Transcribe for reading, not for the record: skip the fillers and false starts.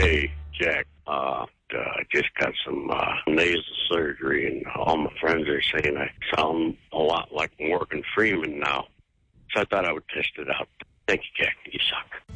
Hey, Jack. I just got some nasal surgery, and all my friends are saying I sound a lot like Morgan Freeman now. So I thought I would test it out. Thank you, Jack. You suck.